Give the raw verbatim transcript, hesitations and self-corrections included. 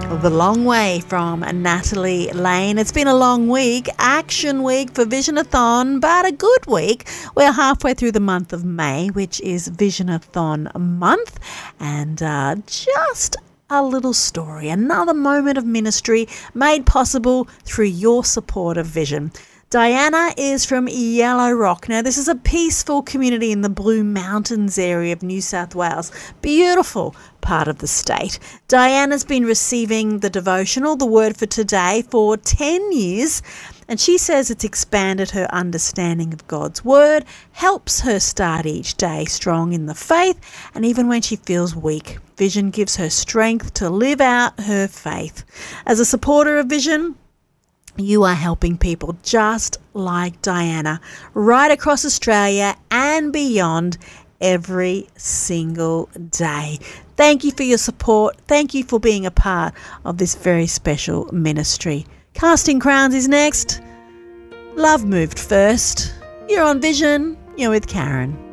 The Long Way from Natalie Lane. It's been a long week, action week for Visionathon, but a good week. We're halfway through the month of May, which is Visionathon month, and uh, just a little story, another moment of ministry made possible through your support of Vision. Diana is from Yellow Rock. Now, this is a peaceful community in the Blue Mountains area of New South Wales. Beautiful part of the state. Diana's been receiving the devotional, the word for today, for ten years, and she says it's expanded her understanding of God's word, helps her start each day strong in the faith, and even when she feels weak, Vision gives her strength to live out her faith. As a supporter of Vision, you are helping people just like Diana right across Australia and beyond every single day. Thank you for your support. Thank you for being a part of this very special ministry. Casting Crowns is next. Love moved first. You're on Vision. You're with Karen.